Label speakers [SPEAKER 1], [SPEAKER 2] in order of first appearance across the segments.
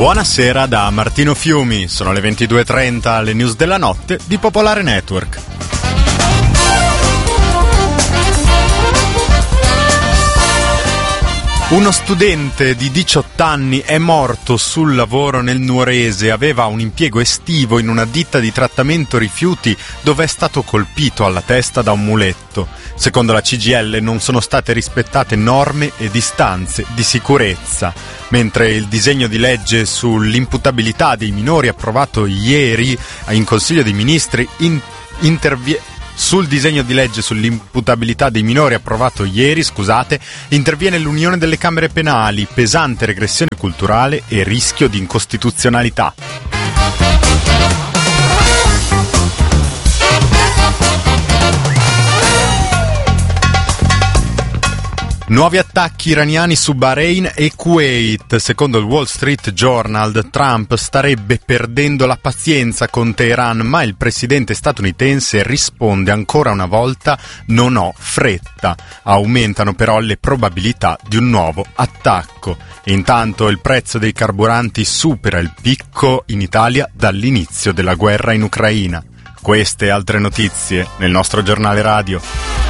[SPEAKER 1] Buonasera da Martino Fiumi, sono le 22:30, le news della notte di Popolare Network. Uno studente di 18 anni è morto sul lavoro nel Nuorese, aveva un impiego estivo in una ditta di trattamento rifiuti dove è stato colpito alla testa da un muletto. Secondo la CGIL non sono state rispettate norme e distanze di sicurezza, mentre il disegno di legge sull'imputabilità dei minori approvato ieri in Consiglio dei Ministri Sul disegno di legge sull'imputabilità dei minori approvato ieri, interviene l'Unione delle Camere Penali, pesante regressione culturale e rischio di incostituzionalità. Nuovi attacchi iraniani su Bahrain e Kuwait. Secondo il Wall Street Journal, Trump starebbe perdendo la pazienza con Teheran, ma il presidente statunitense risponde ancora una volta: non ho fretta. Aumentano però le probabilità di un nuovo attacco. Intanto il prezzo dei carburanti supera il picco in Italia dall'inizio della guerra in Ucraina. Queste e altre notizie nel nostro giornale radio.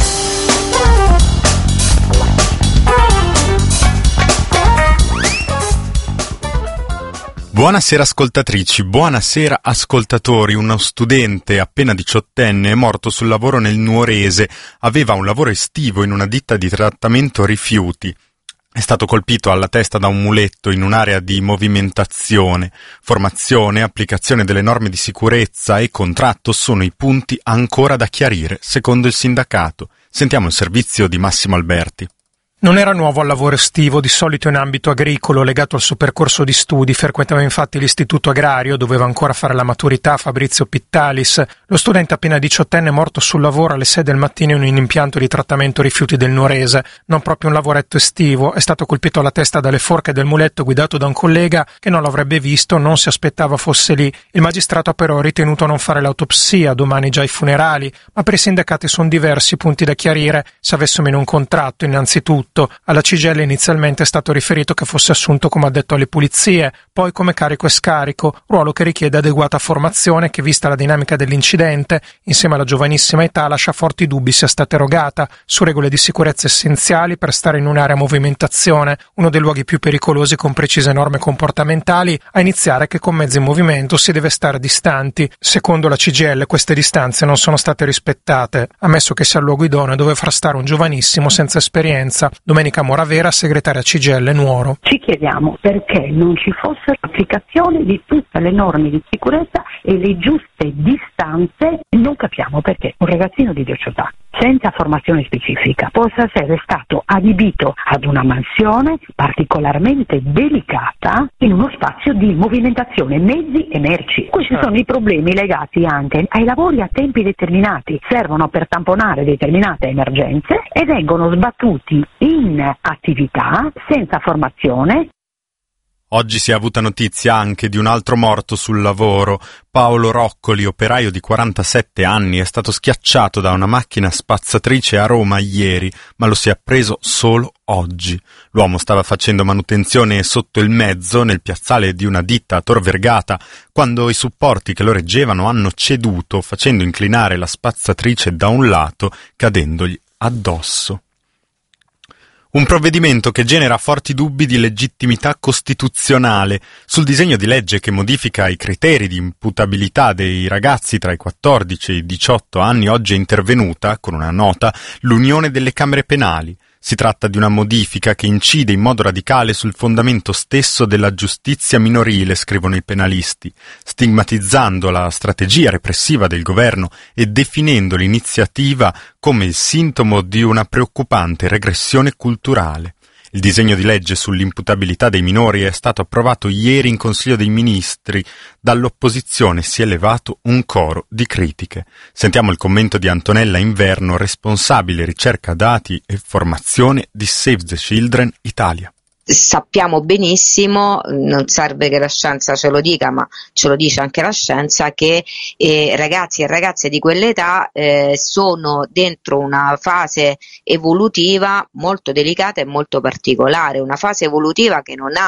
[SPEAKER 1] Buonasera ascoltatrici, buonasera ascoltatori. Uno studente appena 18enne è morto sul lavoro nel Nuorese. Aveva un lavoro estivo in una ditta di trattamento rifiuti. È stato colpito alla testa da un muletto in un'area di movimentazione. Formazione, applicazione delle norme di sicurezza e contratto sono i punti ancora da chiarire, secondo il sindacato. Sentiamo il servizio di Massimo Alberti.
[SPEAKER 2] Non era nuovo al lavoro estivo, di solito in ambito agricolo, legato al suo percorso di studi. Frequentava infatti l'istituto agrario, doveva ancora fare la maturità. Fabrizio Pittalis, lo studente appena 18enne è morto sul lavoro alle 6 del mattino in un impianto di trattamento rifiuti del Nuorese. Non proprio un lavoretto estivo, è stato colpito alla testa dalle forche del muletto guidato da un collega che non l'avrebbe visto, non si aspettava fosse lì. Il magistrato ha però ritenuto non fare l'autopsia, domani già i funerali, ma per i sindacati sono diversi punti da chiarire. Se avesse o meno un contratto, innanzitutto. Alla CGIL inizialmente è stato riferito che fosse assunto come addetto alle pulizie, poi come carico e scarico, ruolo che richiede adeguata formazione che, vista la dinamica dell'incidente, insieme alla giovanissima età, lascia forti dubbi sia stata erogata su regole di sicurezza essenziali per stare in un'area a movimentazione, uno dei luoghi più pericolosi con precise norme comportamentali, a iniziare che con mezzi in movimento si deve stare distanti. Secondo la CGIL queste distanze non sono state rispettate, ammesso che sia il luogo idoneo dove far stare un giovanissimo senza esperienza. Domenica Moravera, segretaria CGIL Nuoro.
[SPEAKER 3] Ci chiediamo perché non ci fosse applicazione di tutte le norme di sicurezza e le giuste distanze. Non capiamo perché un ragazzino di 18 anni senza formazione specifica possa essere stato adibito ad una mansione particolarmente delicata in uno spazio di movimentazione mezzi e merci. Questi sono i problemi legati anche ai lavori a tempi determinati, servono per tamponare determinate emergenze e vengono sbattuti in attività senza formazione.
[SPEAKER 1] Oggi si è avuta notizia anche di un altro morto sul lavoro. Paolo Roccoli, operaio di 47 anni, è stato schiacciato da una macchina spazzatrice a Roma ieri, ma lo si è appreso solo oggi. L'uomo stava facendo manutenzione sotto il mezzo nel piazzale di una ditta a Tor Vergata quando i supporti che lo reggevano hanno ceduto, facendo inclinare la spazzatrice da un lato, cadendogli addosso. Un provvedimento che genera forti dubbi di legittimità costituzionale. Sul disegno di legge che modifica i criteri di imputabilità dei ragazzi tra i 14 e i 18 anni oggi è intervenuta, con una nota, l'Unione delle Camere Penali. Si tratta di una modifica che incide in modo radicale sul fondamento stesso della giustizia minorile, scrivono i penalisti, stigmatizzando la strategia repressiva del governo e definendo l'iniziativa come il sintomo di una preoccupante regressione culturale. Il disegno di legge sull'imputabilità dei minori è stato approvato ieri in Consiglio dei Ministri. Dall'opposizione si è levato un coro di critiche. Sentiamo il commento di Antonella Inverno, responsabile ricerca dati e formazione di Save the Children Italia.
[SPEAKER 4] Sappiamo benissimo, non serve che la scienza ce lo dica, ma ce lo dice anche la scienza, che ragazzi e ragazze di quell'età sono dentro una fase evolutiva molto delicata e molto particolare, una fase evolutiva che non ha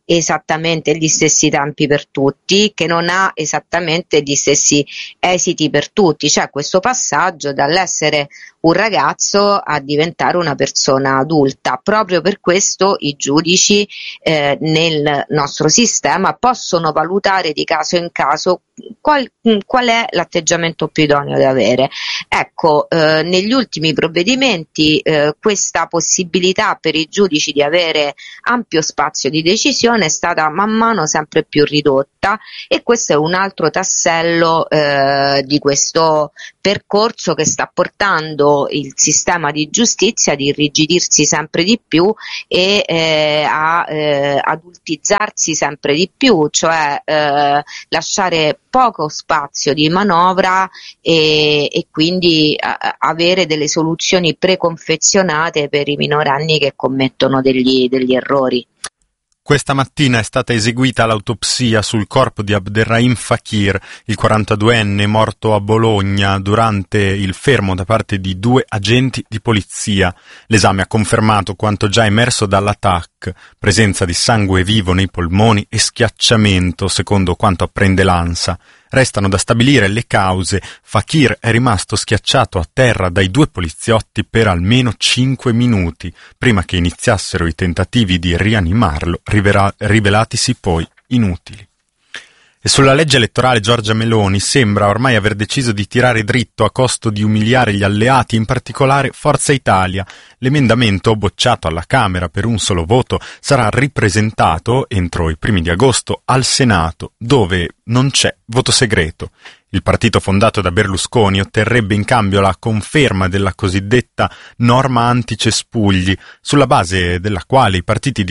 [SPEAKER 4] esattamente gli stessi tempi per tutti, che non ha esattamente gli stessi esiti per tutti. C'è questo passaggio dall'essere un ragazzo a diventare una persona adulta. Proprio per questo i giudici nel nostro sistema possono valutare di caso in caso qual è l'atteggiamento più idoneo da avere. Ecco, negli ultimi provvedimenti questa possibilità per i giudici di avere ampio spazio di decisione è stata man mano sempre più ridotta, e questo è un altro tassello di questo percorso che sta portando il sistema di giustizia ad irrigidirsi sempre di più e a adultizzarsi sempre di più, cioè lasciare poco spazio di manovra e quindi avere delle soluzioni preconfezionate per i minorenni che commettono degli errori.
[SPEAKER 1] Questa mattina è stata eseguita l'autopsia sul corpo di Abderrahim Fakir, il 42enne morto a Bologna durante il fermo da parte di 2 agenti di polizia. L'esame ha confermato quanto già emerso dalla TAC, presenza di sangue vivo nei polmoni e schiacciamento, secondo quanto apprende l'ANSA. Restano da stabilire le cause. Fakir è rimasto schiacciato a terra dai 2 poliziotti per almeno 5 minuti, prima che iniziassero i tentativi di rianimarlo, rivelatisi poi inutili. E sulla legge elettorale Giorgia Meloni sembra ormai aver deciso di tirare dritto a costo di umiliare gli alleati, in particolare Forza Italia. L'emendamento, bocciato alla Camera per un solo voto, sarà ripresentato entro i primi di agosto al Senato, dove non c'è voto segreto. Il partito fondato da Berlusconi otterrebbe in cambio la conferma della cosiddetta norma anticespugli, sulla base della quale i partiti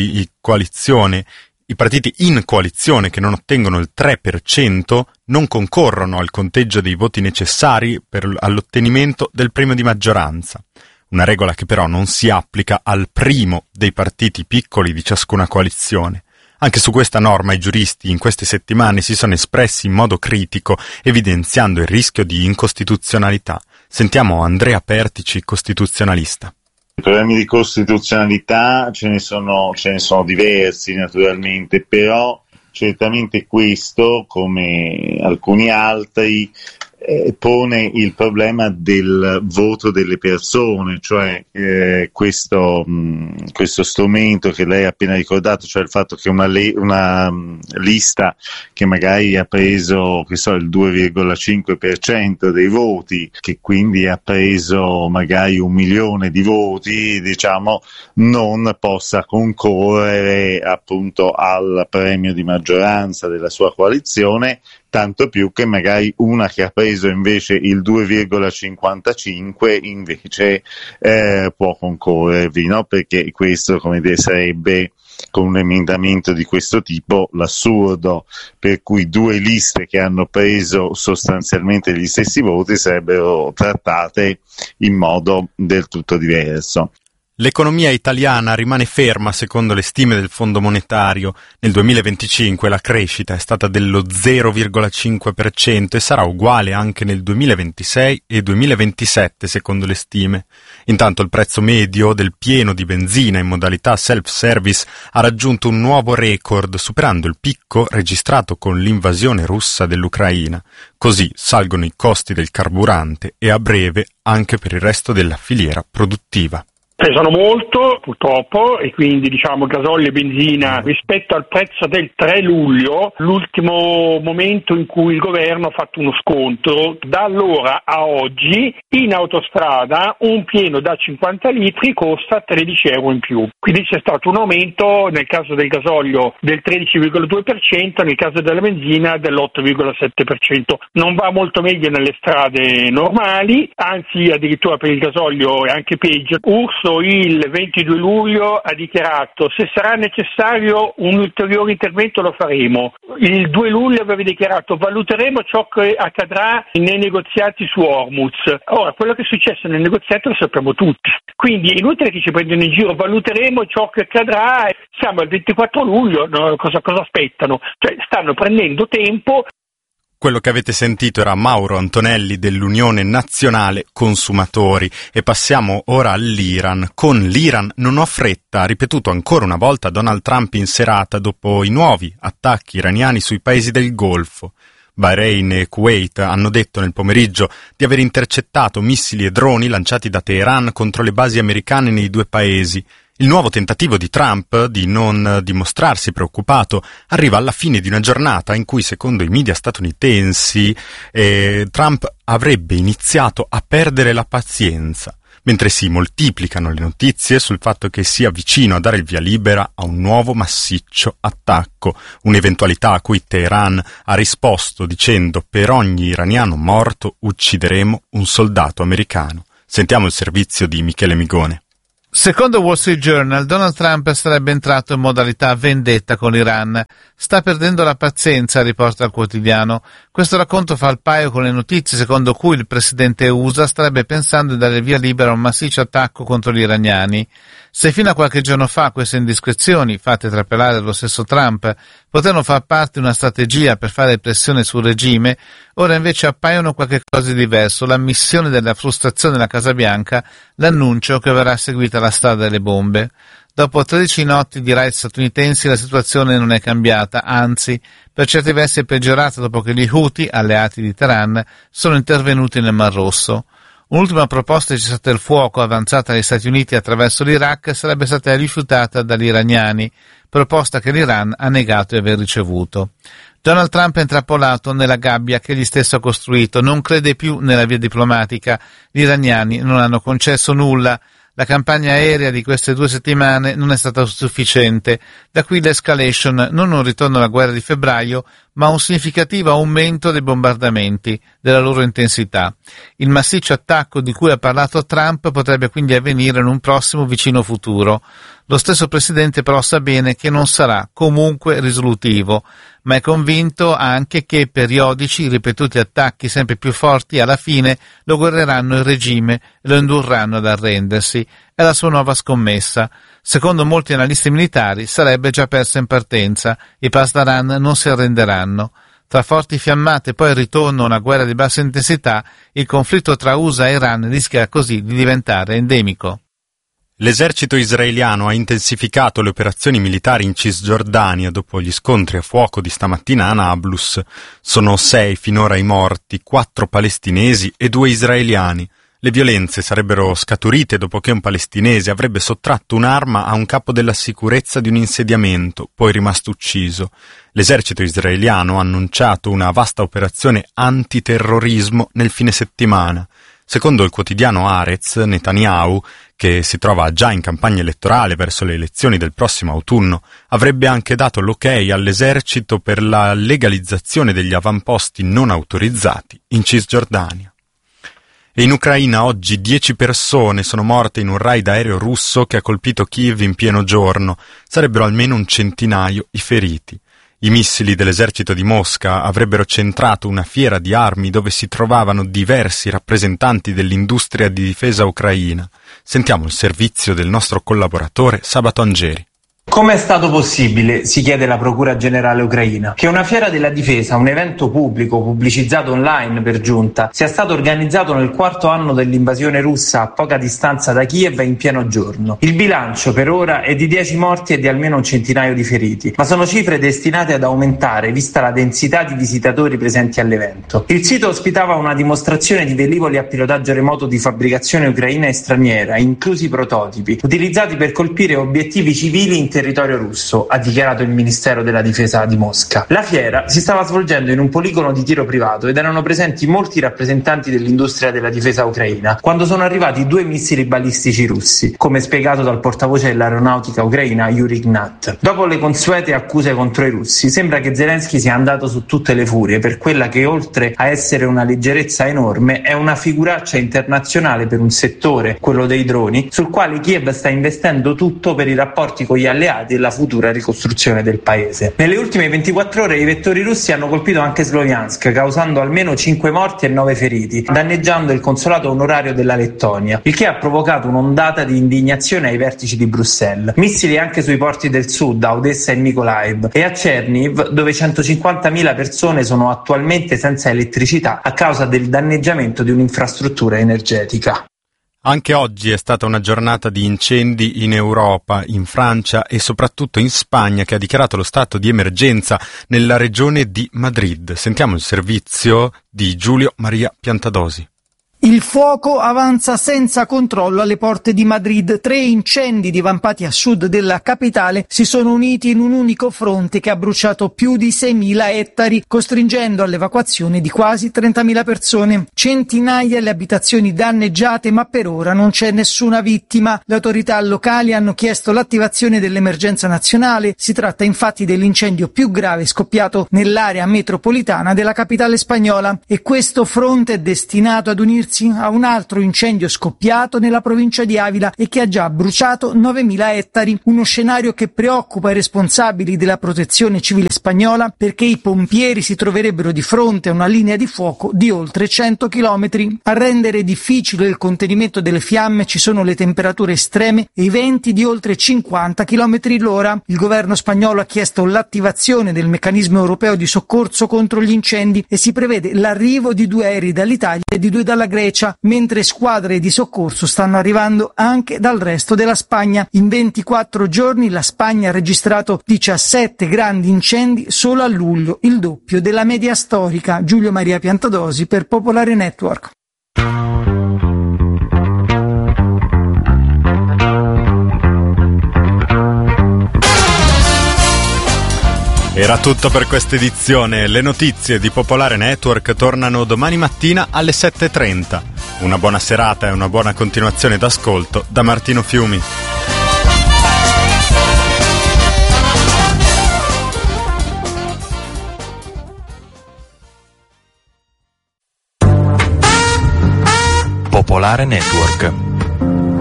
[SPEAKER 1] in coalizione che non ottengono il 3% non concorrono al conteggio dei voti necessari all'ottenimento del premio di maggioranza. Una regola che però non si applica al primo dei partiti piccoli di ciascuna coalizione. Anche su questa norma i giuristi in queste settimane si sono espressi in modo critico, evidenziando il rischio di incostituzionalità. Sentiamo Andrea Pertici, costituzionalista.
[SPEAKER 5] I problemi di costituzionalità ce ne sono diversi naturalmente, però certamente questo, come alcuni altri, pone il problema del voto delle persone, cioè questo strumento che lei ha appena ricordato, cioè il fatto che una lista che magari ha preso il 2,5% dei voti, che quindi ha preso magari 1 milione di voti, non possa concorrere appunto al premio di maggioranza della sua coalizione, tanto più che magari una che ha preso invece il 2,55 invece può concorrervi, no? Perché questo, sarebbe, con un emendamento di questo tipo, l'assurdo per cui 2 liste che hanno preso sostanzialmente gli stessi voti sarebbero trattate in modo del tutto diverso.
[SPEAKER 1] L'economia italiana rimane ferma secondo le stime del Fondo Monetario. Nel 2025 la crescita è stata dello 0,5% e sarà uguale anche nel 2026 e 2027 secondo le stime. Intanto il prezzo medio del pieno di benzina in modalità self-service ha raggiunto un nuovo record, superando il picco registrato con l'invasione russa dell'Ucraina. Così salgono i costi del carburante e a breve anche per il resto della filiera produttiva.
[SPEAKER 6] Pesano molto purtroppo, e quindi gasolio e benzina rispetto al prezzo del 3 luglio, l'ultimo momento in cui il governo ha fatto uno sconto. Da allora a oggi in autostrada un pieno da 50 litri costa 13 euro in più, quindi c'è stato un aumento nel caso del gasolio del 13,2%, nel caso della benzina dell'8,7%. Non va molto meglio nelle strade normali, anzi addirittura per il gasolio è anche peggio. Urso il 22 luglio ha dichiarato: se sarà necessario un ulteriore intervento lo faremo. Il 2 luglio aveva dichiarato: valuteremo ciò che accadrà nei negoziati su Hormuz. Ora, quello che è successo nel negoziato lo sappiamo tutti, quindi è inutile che ci prendono in giro. Valuteremo ciò che accadrà, siamo al 24 luglio, no, cosa aspettano? Cioè stanno prendendo tempo.
[SPEAKER 1] Quello che avete sentito era Mauro Antonelli dell'Unione Nazionale Consumatori e passiamo ora all'Iran. Con l'Iran non ho fretta, ha ripetuto ancora una volta Donald Trump in serata dopo i nuovi attacchi iraniani sui paesi del Golfo. Bahrain e Kuwait hanno detto nel pomeriggio di aver intercettato missili e droni lanciati da Teheran contro le basi americane nei due paesi. Il nuovo tentativo di Trump di non dimostrarsi preoccupato arriva alla fine di una giornata in cui, secondo i media statunitensi, Trump avrebbe iniziato a perdere la pazienza, mentre si moltiplicano le notizie sul fatto che sia vicino a dare il via libera a un nuovo massiccio attacco, un'eventualità a cui Teheran ha risposto dicendo: per ogni iraniano morto uccideremo un soldato americano. Sentiamo il servizio di Michele Migone.
[SPEAKER 7] Secondo Wall Street Journal, Donald Trump sarebbe entrato in modalità vendetta con l'Iran. Sta perdendo la pazienza, riporta il quotidiano. Questo racconto fa il paio con le notizie secondo cui il presidente USA starebbe pensando di dare via libera a un massiccio attacco contro gli iraniani. Se fino a qualche giorno fa queste indiscrezioni, fatte trapelare dallo stesso Trump, potevano far parte di una strategia per fare pressione sul regime, ora invece appaiono qualche cosa di diverso, l'ammissione della frustrazione della Casa Bianca, l'annuncio che verrà seguita la strada delle bombe. Dopo 13 notti di raid statunitensi la situazione non è cambiata, anzi, per certi versi è peggiorata dopo che gli Houthi, alleati di Teheran, sono intervenuti nel Mar Rosso. Un'ultima proposta di cessate il fuoco avanzata dagli Stati Uniti attraverso l'Iraq sarebbe stata rifiutata dagli iraniani, proposta che l'Iran ha negato di aver ricevuto. Donald Trump è intrappolato nella gabbia che egli stesso ha costruito, non crede più nella via diplomatica, gli iraniani non hanno concesso nulla, la campagna aerea di queste 2 settimane non è stata sufficiente, da qui l'escalation, non un ritorno alla guerra di febbraio, ma un significativo aumento dei bombardamenti, della loro intensità. Il massiccio attacco di cui ha parlato Trump potrebbe quindi avvenire in un prossimo vicino futuro. Lo stesso presidente però sa bene che non sarà comunque risolutivo, ma è convinto anche che periodici, ripetuti attacchi sempre più forti alla fine lo guerreranno il regime e lo indurranno ad arrendersi. È la sua nuova scommessa. Secondo molti analisti militari sarebbe già persa in partenza, i Pasdaran non si arrenderanno. Tra forti fiammate e poi il ritorno a una guerra di bassa intensità, il conflitto tra USA e Iran rischia così di diventare endemico.
[SPEAKER 1] L'esercito israeliano ha intensificato le operazioni militari in Cisgiordania dopo gli scontri a fuoco di stamattina a Nablus. Sono 6 finora i morti, 4 palestinesi e 2 israeliani. Le violenze sarebbero scaturite dopo che un palestinese avrebbe sottratto un'arma a un capo della sicurezza di un insediamento, poi rimasto ucciso. L'esercito israeliano ha annunciato una vasta operazione antiterrorismo nel fine settimana. Secondo il quotidiano Haaretz, Netanyahu, che si trova già in campagna elettorale verso le elezioni del prossimo autunno, avrebbe anche dato l'ok all'esercito per la legalizzazione degli avamposti non autorizzati in Cisgiordania. E in Ucraina oggi 10 persone sono morte in un raid aereo russo che ha colpito Kiev in pieno giorno. Sarebbero almeno un centinaio i feriti. I missili dell'esercito di Mosca avrebbero centrato una fiera di armi dove si trovavano diversi rappresentanti dell'industria di difesa ucraina. Sentiamo il servizio del nostro collaboratore Sabato Angeri.
[SPEAKER 8] Come è stato possibile, si chiede la Procura Generale ucraina, che una fiera della difesa, un evento pubblico pubblicizzato online per giunta, sia stato organizzato nel 4º anno dell'invasione russa a poca distanza da Kiev in pieno giorno? Il bilancio per ora è di 10 morti e di almeno un centinaio di feriti, ma sono cifre destinate ad aumentare vista la densità di visitatori presenti all'evento. Il sito ospitava una dimostrazione di velivoli a pilotaggio remoto di fabbricazione ucraina e straniera, inclusi prototipi, utilizzati per colpire obiettivi civili in territorio russo, ha dichiarato il Ministero della Difesa di Mosca. La fiera si stava svolgendo in un poligono di tiro privato ed erano presenti molti rappresentanti dell'industria della difesa ucraina quando sono arrivati 2 missili balistici russi, come spiegato dal portavoce dell'aeronautica ucraina Yuri Gnat. Dopo le consuete accuse contro i russi, sembra che Zelensky sia andato su tutte le furie per quella che, oltre a essere una leggerezza enorme, è una figuraccia internazionale per un settore, quello dei droni, sul quale Kiev sta investendo tutto per i rapporti con gli alleati alleati e la futura ricostruzione del paese. Nelle ultime 24 ore i vettori russi hanno colpito anche Sloviansk, causando almeno 5 morti e 9 feriti, danneggiando il consolato onorario della Lettonia, il che ha provocato un'ondata di indignazione ai vertici di Bruxelles. Missili anche sui porti del sud, a Odessa e Mykolaiv, e a Cherniv, dove 150.000 persone sono attualmente senza elettricità a causa del danneggiamento di un'infrastruttura energetica.
[SPEAKER 1] Anche oggi è stata una giornata di incendi in Europa, in Francia e soprattutto in Spagna, che ha dichiarato lo stato di emergenza nella regione di Madrid. Sentiamo il servizio di Giulio Maria Piantadosi.
[SPEAKER 9] Il fuoco avanza senza controllo alle porte di Madrid. 3 incendi divampati a sud della capitale si sono uniti in un unico fronte che ha bruciato più di 6.000 ettari, costringendo all'evacuazione di quasi 30.000 persone. Centinaia le abitazioni danneggiate, ma per ora non c'è nessuna vittima. Le autorità locali hanno chiesto l'attivazione dell'emergenza nazionale. Si tratta infatti dell'incendio più grave scoppiato nell'area metropolitana della capitale spagnola, e questo fronte è destinato ad unirsi a un altro incendio scoppiato nella provincia di Avila e che ha già bruciato 9.000 ettari. Uno scenario che preoccupa i responsabili della protezione civile spagnola, perché i pompieri si troverebbero di fronte a una linea di fuoco di oltre 100 chilometri. A rendere difficile il contenimento delle fiamme ci sono le temperature estreme e i venti di oltre 50 chilometri l'ora. Il governo spagnolo ha chiesto l'attivazione del meccanismo europeo di soccorso contro gli incendi e si prevede l'arrivo di 2 aerei dall'Italia e di 2 dalla Grecia, mentre squadre di soccorso stanno arrivando anche dal resto della Spagna. In 24 giorni la Spagna ha registrato 17 grandi incendi solo a luglio, il doppio della media storica. Giulio Maria Piantadosi per Popolare Network.
[SPEAKER 1] Era tutto per questa edizione. Le notizie di Popolare Network tornano domani mattina alle 7:30. Una buona serata e una buona continuazione d'ascolto da Martino Fiumi.
[SPEAKER 10] Popolare Network.